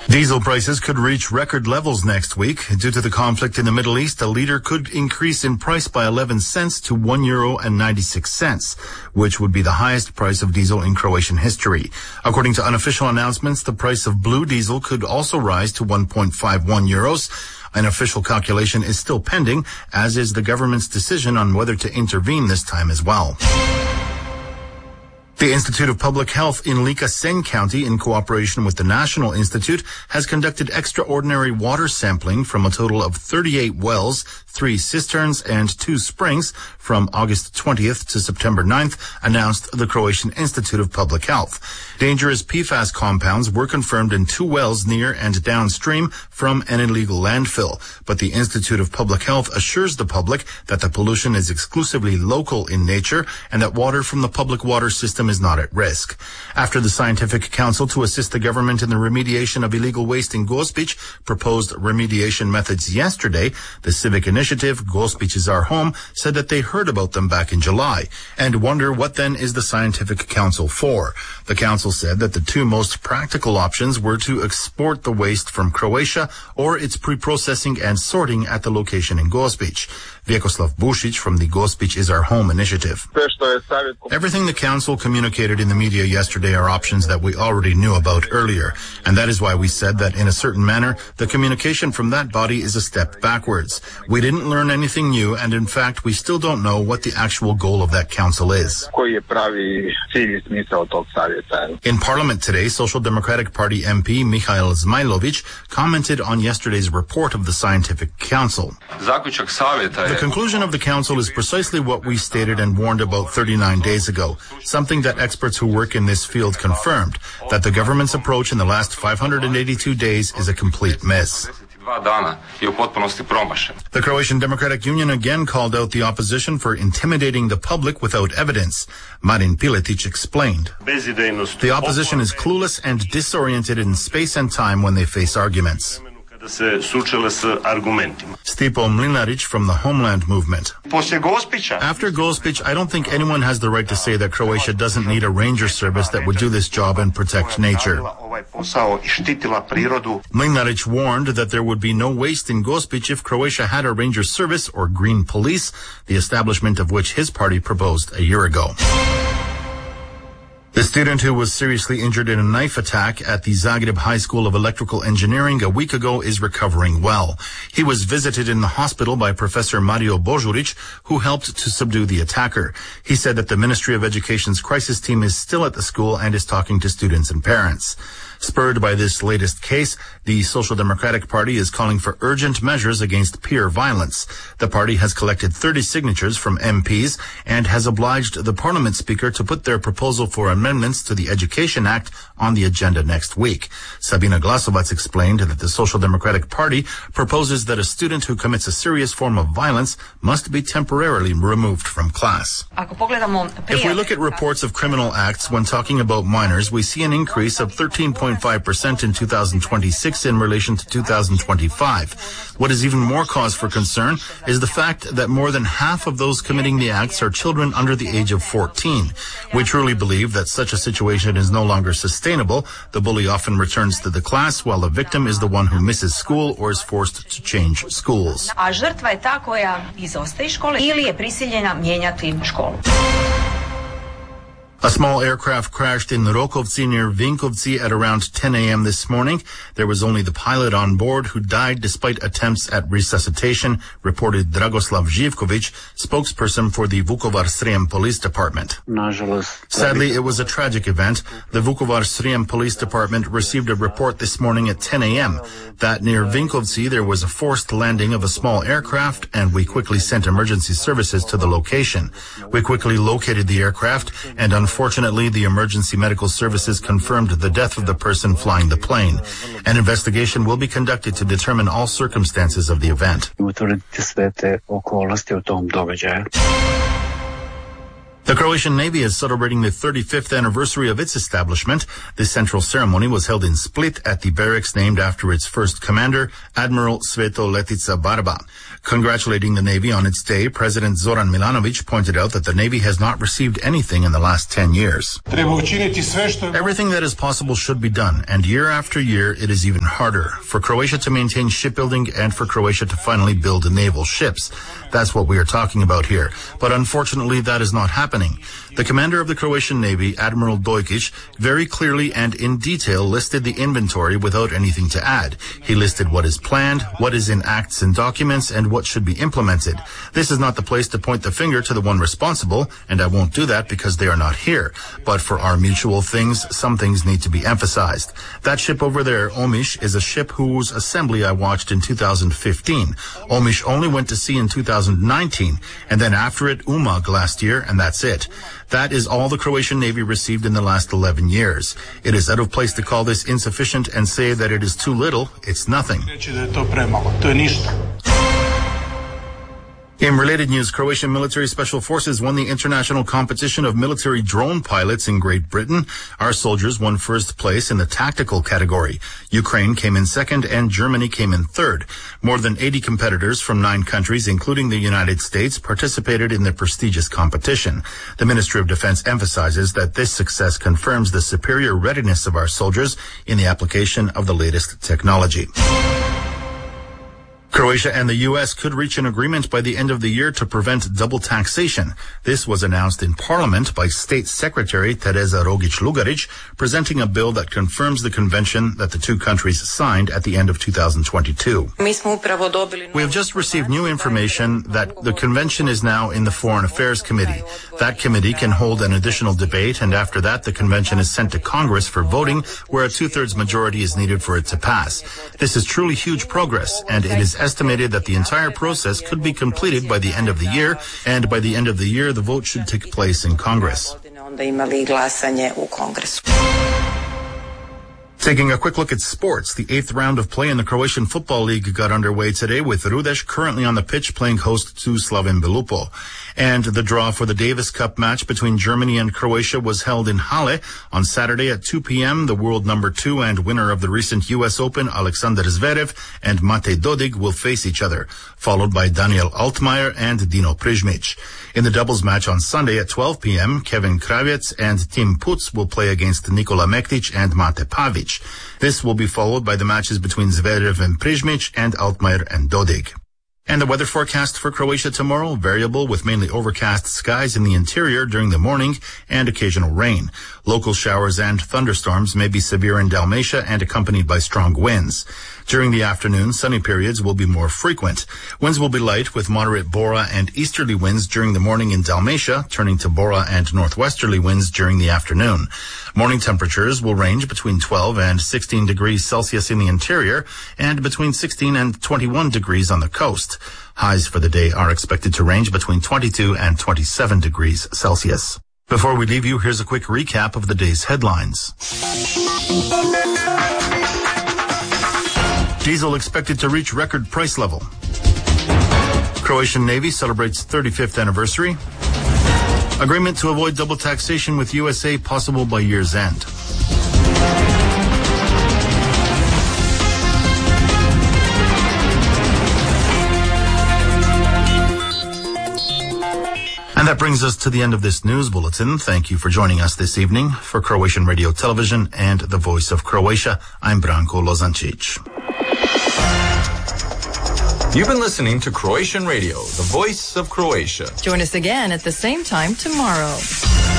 Diesel prices could reach record levels next week. Due to the conflict in the Middle East, a liter could increase in price by 11 cents to €1.96, which would be the highest price of diesel in Croatian history. According to unofficial announcements, the price of blue diesel could also rise to €1.51. An official calculation is still pending, as is the government's decision on whether to intervene this time as well. The Institute of Public Health in Liika-Sen County, in cooperation with the National Institute, has conducted extraordinary water sampling from a total of 38 wells, 3 cisterns, and 2 springs from August 20th to September 9th, announced the Croatian Institute of Public Health. Dangerous PFAS compounds were confirmed in 2 wells near and downstream from an illegal landfill, but the Institute of Public Health assures the public that the pollution is exclusively local in nature and that water from the public water system is not at risk. After the Scientific Council to assist the government in the remediation of illegal waste in Gospić proposed remediation methods yesterday, the civic initiative, Gospić is Our Home, said that they heard about them back in July and wonder what then is the Scientific Council for. The council said that the 2 most practical options were to export the waste from Croatia or its pre-processing and sorting at the location in Gospić. Vjekoslav Bušić from the Gospić is Our Home initiative. Everything the council communicated in the media yesterday are options that we already knew about earlier, and that is why we said that in a certain manner, the communication from that body is a step backwards. We didn't learn anything new, and in fact, we still don't know what the actual goal of that council is. In Parliament today, Social Democratic Party MP Mihail Zmailović commented on yesterday's report of the Scientific Council. The conclusion of the council is precisely what we stated and warned about 39 days ago, something that experts who work in this field confirmed, that the government's approach in the last 582 days is a complete miss. The Croatian Democratic Union again called out the opposition for intimidating the public without evidence. Marin Piletić explained. The opposition is clueless and disoriented in space and time when they face arguments. Stipo Mlinarić from the Homeland Movement. After Gospić, I don't think anyone has the right to say that Croatia doesn't need a ranger service that would do this job and protect nature. Mlinarić warned that there would be no waste in Gospić if Croatia had a ranger service or green police, the establishment of which his party proposed a year ago. The student who was seriously injured in a knife attack at the Zagreb High School of Electrical Engineering a week ago is recovering well. He was visited in the hospital by Professor Mario Božurić, who helped to subdue the attacker. He said that the Ministry of Education's crisis team is still at the school and is talking to students and parents. Spurred by this latest case, the Social Democratic Party is calling for urgent measures against peer violence. The party has collected 30 signatures from MPs and has obliged the Parliament Speaker to put their proposal for amendments to the Education Act on the agenda next week. Sabina Glasovac explained that the Social Democratic Party proposes that a student who commits a serious form of violence must be temporarily removed from class. If we look at reports of criminal acts when talking about minors, we see an increase of 13.5% in 2026 in relation to 2025. What is even more cause for concern is the fact that more than half of those committing the acts are children under the age of 14. We truly believe that such a situation is no longer sustainable. The bully often returns to the class while the victim is the one who misses school or is forced to change schools. A žrtva je ta koja izostaje iz škole ili je prisiljena mijenjati školu. A small aircraft crashed in Rokovci near Vinkovci at around 10 a.m. this morning. There was only the pilot on board who died despite attempts at resuscitation, reported Dragoslav Živković, spokesperson for the Vukovar-Srijem Police Department. Sadly, it was a tragic event. The Vukovar-Srijem Police Department received a report this morning at 10 a.m. that near Vinkovci there was a forced landing of a small aircraft, and we quickly sent emergency services to the location. We quickly located the aircraft, and unfortunately, the emergency medical services confirmed the death of the person flying the plane. An investigation will be conducted to determine all circumstances of the event. The Croatian Navy is celebrating the 35th anniversary of its establishment. This central ceremony was held in Split at the barracks named after its first commander, Admiral Sveto Letica Barba. Congratulating the Navy on its day, President Zoran Milanovic pointed out that the Navy has not received anything in the last 10 years. Everything that is possible should be done, and year after year it is even harder for Croatia to maintain shipbuilding and for Croatia to finally build naval ships. That's what we are talking about here. But unfortunately, that is not happening. The commander of the Croatian Navy, Admiral Dojkic, very clearly and in detail listed the inventory without anything to add. He listed what is planned, what is in acts and documents, and what should be implemented. This is not the place to point the finger to the one responsible, and I won't do that because they are not here. But for our mutual things, some things need to be emphasized. That ship over there, Omish, is a ship whose assembly I watched in 2015. Omish only went to sea in 2019, and then after it, Umag last year, and that's it. That is all the Croatian Navy received in the last 11 years. It is out of place to call this insufficient and say that it is too little. It's nothing. In related news, Croatian Military Special Forces won the international competition of military drone pilots in Great Britain. Our soldiers won first place in the tactical category. Ukraine came in second and Germany came in third. More than 80 competitors from 9 countries, including the United States, participated in the prestigious competition. The Ministry of Defense emphasizes that this success confirms the superior readiness of our soldiers in the application of the latest technology. Croatia and the U.S. could reach an agreement by the end of the year to prevent double taxation. This was announced in Parliament by State Secretary Tereza Rogic-Lugaric, presenting a bill that confirms the convention that the two countries signed at the end of 2022. We have just received new information that the convention is now in the Foreign Affairs Committee. That committee can hold an additional debate, and after that, the convention is sent to Congress for voting, where a 2/3 majority is needed for it to pass. This is truly huge progress, and it is estimated that the entire process could be completed by the end of the year, and by the end of the year, the vote should take place in Congress. Taking a quick look at sports, the 8th round of play in the Croatian Football League got underway today with Rudeš currently on the pitch playing host to Slaven Belupo. And the draw for the Davis Cup match between Germany and Croatia was held in Halle on Saturday at 2 p.m. The world number 2 and winner of the recent U.S. Open, Alexander Zverev, and Mate Dodig will face each other, followed by Daniel Altmaier and Dino Prizmic. In the doubles match on Sunday at 12 p.m., Kevin Kravets and Tim Puc will play against Nikola Mektic and Mate Pavic. This will be followed by the matches between Zverev and Prizmic and Altmaier and Dodig. And the weather forecast for Croatia tomorrow, variable with mainly overcast skies in the interior during the morning and occasional rain. Local showers and thunderstorms may be severe in Dalmatia and accompanied by strong winds. During the afternoon, sunny periods will be more frequent. Winds will be light with moderate Bora and easterly winds during the morning in Dalmatia, turning to Bora and northwesterly winds during the afternoon. Morning temperatures will range between 12 and 16 degrees Celsius in the interior and between 16 and 21 degrees on the coast. Highs for the day are expected to range between 22 and 27 degrees Celsius. Before we leave you, here's a quick recap of the day's headlines. Diesel expected to reach record price level. Croatian Navy celebrates 35th anniversary. Agreement to avoid double taxation with USA possible by year's end. And that brings us to the end of this news bulletin. Thank you for joining us this evening. For Croatian Radio Television and the Voice of Croatia, I'm Branko Lozancic. You've been listening to Croatian Radio, the Voice of Croatia. Join us again at the same time tomorrow.